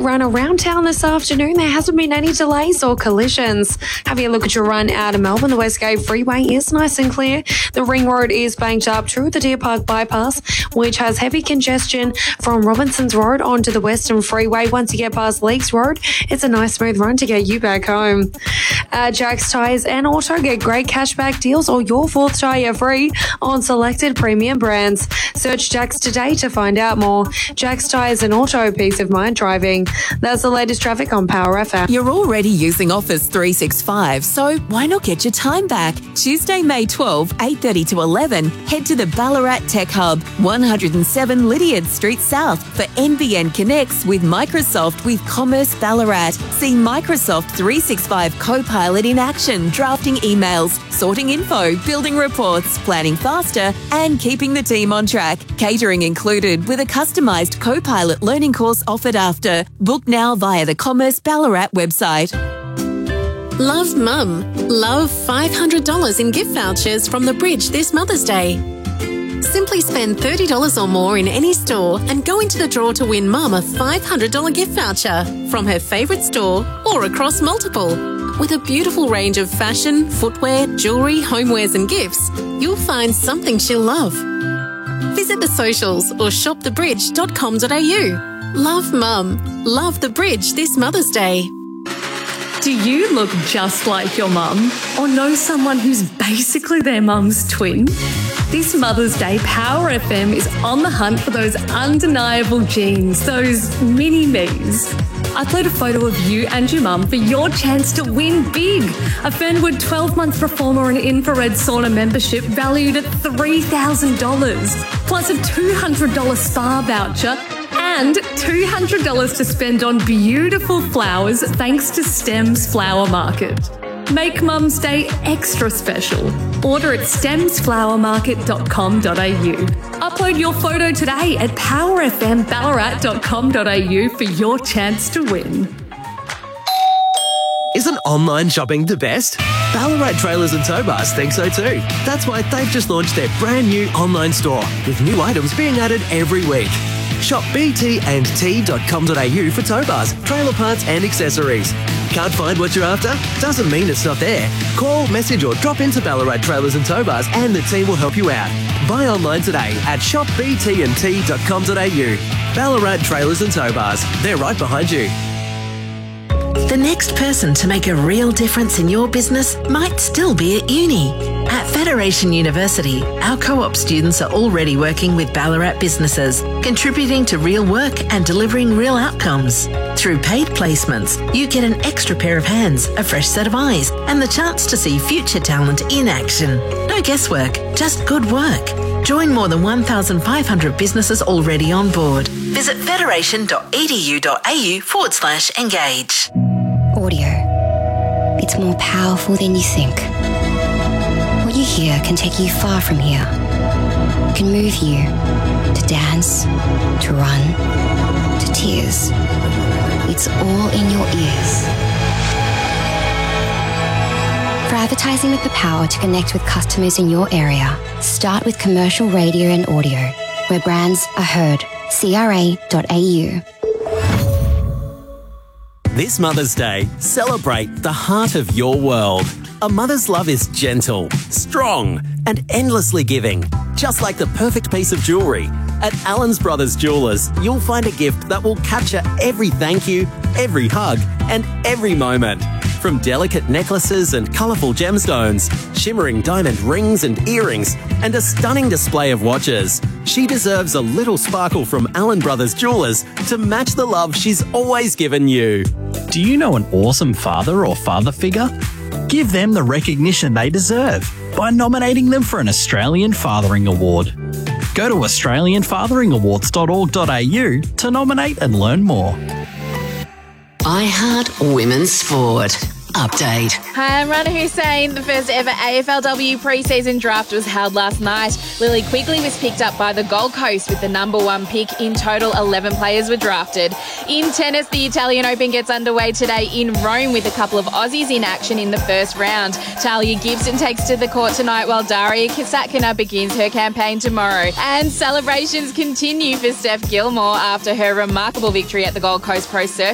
run around town this afternoon. There hasn't been any delays or collisions. Having a look at your run out of Melbourne, the Westgate Freeway is nice and clear. The Ring Road is banked up through the Deer Park Bypass, which has heavy congestion from Robinson's Road onto the Western Freeway. Once you get past Lakes Road, it's a nice smooth run to get you back home. Jack's Tyres and Auto get great cashback deals or your fourth tyre free on selected premium brands. Search Jack's today to find out more. Jack's Tyres and Auto, peace of mind driving. That's the latest traffic on Power FM. You're already using Office 365, so why not get your time back? Tuesday, May 12, 8:30 to 11, head to the Ballarat Tech Hub, 107 Lydiard Street South for NBN Connects with Microsoft with Commerce Ballarat. See Microsoft 365 Copilot in action, drafting emails, sorting info, building reports, planning faster, and keeping the team on track. Catering included with a customised Copilot learning course offered after. Book now via the Commerce Ballarat website. Love Mum. Love $500 in gift vouchers from The Bridge this Mother's Day. Simply spend $30 or more in any store and go into the draw to win Mum a $500 gift voucher from her favourite store or across multiple. With a beautiful range of fashion, footwear, jewellery, homewares and gifts, you'll find something she'll love. Visit the socials or shopthebridge.com.au. Love Mum. Love The Bridge this Mother's Day. Do you look just like your mum or know someone who's basically their mum's twin? This Mother's Day, Power FM is on the hunt for those undeniable genes, those mini-me's. I played a photo of you and your mum for your chance to win big. A Fernwood 12-month Performer and infrared sauna membership valued at $3,000, plus a $200 spa voucher and $200 to spend on beautiful flowers thanks to STEM's Flower Market. Make Mum's Day extra special. Order at stemsflowermarket.com.au. Upload your photo today at powerfmballarat.com.au for your chance to win. Isn't online shopping the best? Ballarat Trailers and Tow Bars think so too. That's why they've just launched their brand new online store with new items being added every week. Shop btnt.com.au for tow bars, trailer parts and accessories. Can't find what you're after? Doesn't mean it's not there. Call, message or drop into Ballarat Trailers and Tow Bars and the team will help you out. Buy online today at shopbtnt.com.au. Ballarat Trailers and Tow Bars. They're right behind you. The next person to make a real difference in your business might still be at uni. At Federation University, our co-op students are already working with Ballarat businesses, contributing to real work and delivering real outcomes. Through paid placements, you get an extra pair of hands, a fresh set of eyes, and the chance to see future talent in action. No guesswork, just good work. Join more than 1,500 businesses already on board. Visit federation.edu.au/engage. Audio. It's more powerful than you think. What you hear can take you far from here. It can move you to dance, to run, to tears. It's all in your ears. For advertising with the power to connect with customers in your area, start with commercial radio and audio, where brands are heard. CRA.au. This Mother's Day, celebrate the heart of your world. A mother's love is gentle, strong, and endlessly giving, just like the perfect piece of jewellery. At Allen's Brothers Jewellers, you'll find a gift that will capture every thank you, every hug, and every moment. From delicate necklaces and colourful gemstones, shimmering diamond rings and earrings, and a stunning display of watches, she deserves a little sparkle from Allen Brothers Jewellers to match the love she's always given you. Do you know an awesome father or father figure? Give them the recognition they deserve by nominating them for an Australian Fathering Award. Go to australianfatheringawards.org.au to nominate and learn more. iHeart Women's Sport. Update. Hi, I'm Rana Hussain. The first ever AFLW pre-season draft was held last night. Lily Quigley was picked up by the Gold Coast with the number one pick. In total, 11 players were drafted. In tennis, the Italian Open gets underway today in Rome with a couple of Aussies in action in the first round. Talia Gibson takes to the court tonight while Daria Kasatkina begins her campaign tomorrow. And celebrations continue for Steph Gilmore after her remarkable victory at the Gold Coast Pro Surf